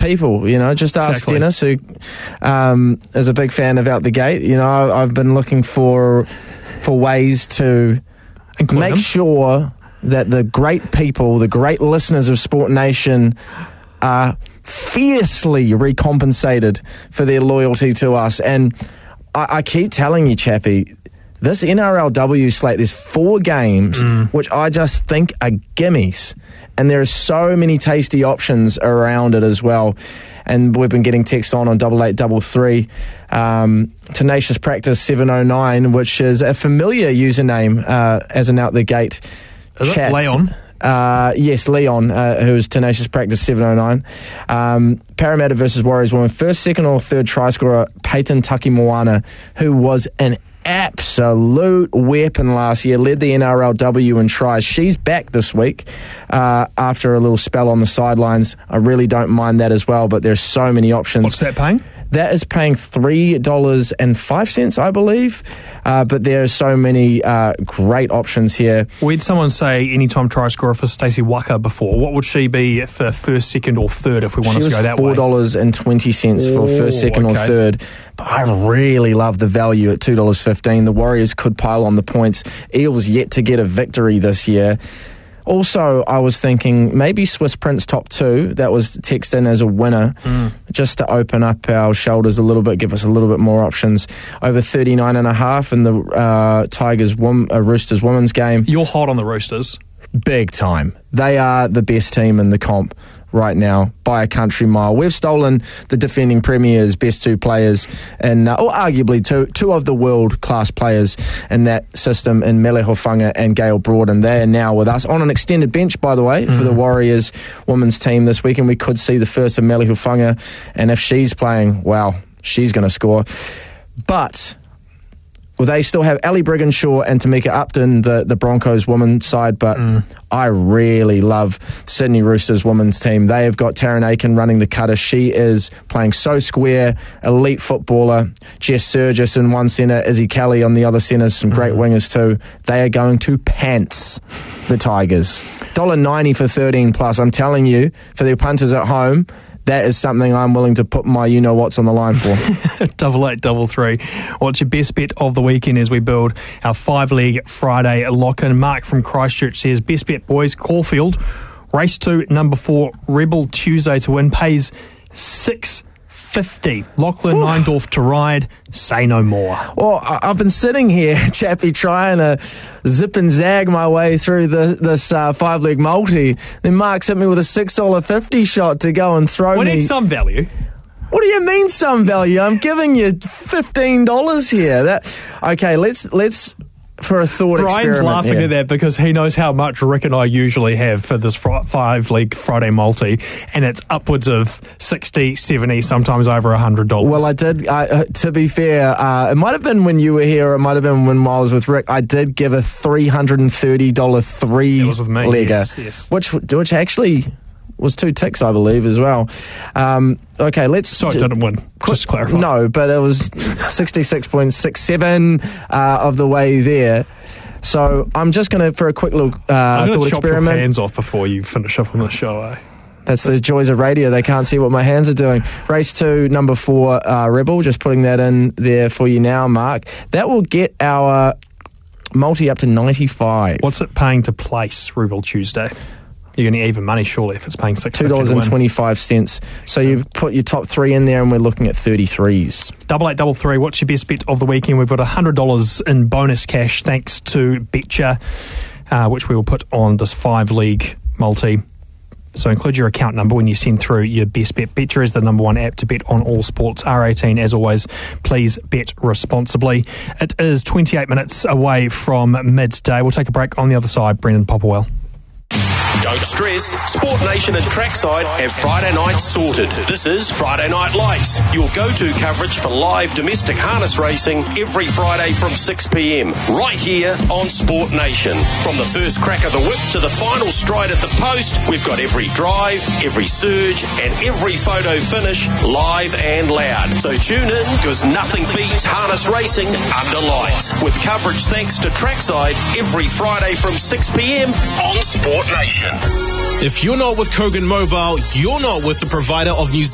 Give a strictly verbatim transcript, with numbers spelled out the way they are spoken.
people, you know, just ask Exactly. Dennis, who um, is a big fan of Out the Gate. You know, I've been looking for for ways to Include make him. sure that the great people, the great listeners of Sport Nation are fiercely recompensated for their loyalty to us. And I, I keep telling you, Chappie, this N R L W slate, there's four games Mm. which I just think are gimmies. And there are so many tasty options around it as well. And we've been getting text on on double eight double three. Um, Tenacious Practice seven oh nine, which is a familiar username uh, as an Out the Gate Is it? chat. Leon? Uh, yes, Leon, uh, who is Tenacious Practice seven oh nine. Um, Parramatta versus Warriors woman. First, second or third try scorer, Peyton Takimoana, who was an absolute weapon last year, led the N R L W in tries. She's back this week uh, after a little spell on the sidelines. I really don't mind that as well, but there's so many options. What's that paying? That is paying three dollars and five cents, I believe. Uh, but there are so many uh, great options here. We had someone say anytime try scorer for Stacey Waka before. What would she be for first, second, or third if we wanted She to was go that four way? dollars and twenty cents for Oh, first, second, okay. or third. But I really love the value at two dollars fifteen. The Warriors could pile on the points. Eels yet to get a victory this year. Also, I was thinking maybe Swiss Prince top two. That was texted in as a winner, Mm. just to open up our shoulders a little bit, give us a little bit more options. Over thirty-nine and a half in the uh, Tigers wom- uh, Roosters women's game. You're hot on the Roosters. Big time. They are the best team in the comp right now by a country mile. We've stolen the defending premier's best two players, and uh, or arguably two two of the world class players in that system, in Mele Hofanga and Gail Broaden. They are now with us on an extended bench, by the way, mm. for the Warriors women's team this week, and we could see the first of Mele Hofanga, and if she's playing, wow, she's going to score. But well, they still have Ellie Brigginshaw and Tamika Upton, the, the Broncos women's side, but mm. I really love Sydney Roosters women's team. They have got Taryn Aiken running the cutter. She is playing so square, elite footballer. Jess Surgis in one centre, Izzy Kelly on the other centre, some great mm. wingers too. They are going to pants the Tigers. one dollar ninety for thirteen plus. I'm telling you, for the punters at home, that is something I'm willing to put my you-know-what's on the line for. Double eight, double three. What's your best bet of the weekend as we build our five-leg Friday lock-in? Mark from Christchurch says, best bet, boys, Caulfield. Race two, number four, Rebel Tuesday to win, pays six fifty. Lachlan Neindorf to ride, say no more. Well, I've been sitting here, Chappie, trying to zip and zag my way through the, this uh, five-leg multi. Then Mark's hit me with a six dollars fifty shot to go and throw we me. need some value. What do you mean some value? I'm giving you fifteen dollars here. That okay, let's let's for a thought Brian's experiment laughing here. at that because he knows how much Rick and I usually have for this fr- five-league Friday multi, and it's upwards of sixty, seventy, sometimes over one hundred dollars. Well, I did, I, uh, to be fair, uh, it might have been when you were here, or it might have been when I was with Rick, I did give a three hundred thirty dollars three-legger, yes, yes. which, which actually was two ticks, I believe, as well. Um, okay, let's... So it didn't win, just to clarify. No, but it was sixty-six point six seven uh, of the way there. So I'm just going to, for a quick little uh, I'm going thought to chop experiment. your hands off before you finish up on the show, eh? That's the joys of radio. They can't see what my hands are doing. Race two, number four, uh, Rebel. Just putting that in there for you now, Mark. That will get our multi up to ninety-five. What's it paying to place Rebel Tuesday? You're going to even money, surely, if it's paying six two dollars and twenty-five cents. So you put your top three in there, and we're looking at thirty-threes. Double eight, double three. What's your best bet of the weekend? We've got one hundred dollars in bonus cash thanks to Betcha, uh, which we will put on this five-league multi. So include your account number when you send through your best bet. Betcha is the number one app to bet on all sports. R eighteen, as always, please bet responsibly. It is twenty-eight minutes away from midday. We'll take a break. On the other side, Brendan Popperwell. Don't stress, Sport Nation and Trackside have Friday night sorted. This is Friday Night Lights, your go-to coverage for live domestic harness racing every Friday from six p.m. right here on Sport Nation. From the first crack of the whip to the final stride at the post, we've got every drive, every surge and every photo finish live and loud. So tune in because nothing beats harness racing under lights. With coverage thanks to Trackside every Friday from six p.m. on Sport Nation. If you're not with Kogan Mobile, you're not with the provider of New Zealand.